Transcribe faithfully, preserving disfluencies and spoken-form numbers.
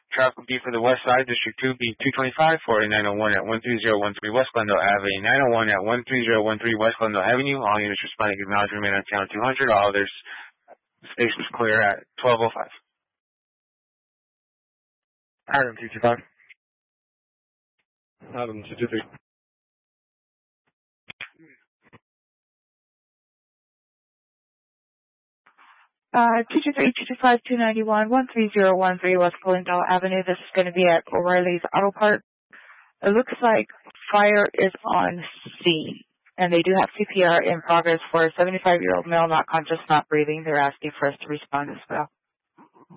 Traffic will be for the west side, District two, B two twenty-five, for nine oh one at one three zero one three West Glendale Avenue, nine oh one at one three zero one three West Glendale Avenue. All units responding acknowledge remain on channel two hundred. All others, stations clear at twelve oh five. Adam two two five. Adam two two three. Uh, two two three, two two five, two nine one, one three zero one three West Glendale Avenue. This is going to be at O'Reilly's Auto Parts. It looks like fire is on scene, and they do have C P R in progress for a seventy-five-year-old male not conscious, not breathing. They're asking for us to respond as well.